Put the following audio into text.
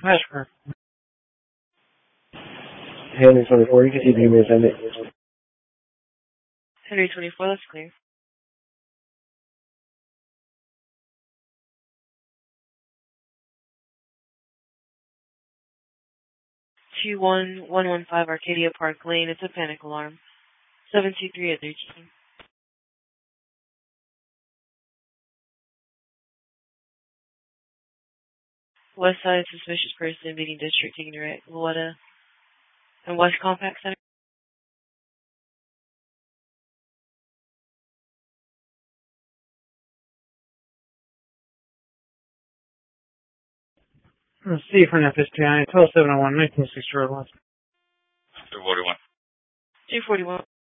Ashburn. Henry 24, you can see the email send it. Henry 24, that's clear. T1115 Arcadia Park Lane. It's a panic alarm. 723 at 13. West Side suspicious person meeting district taking direct. Luetta and West Compact Center. C for an FSPI, 12701, 1960 West. 241. 241.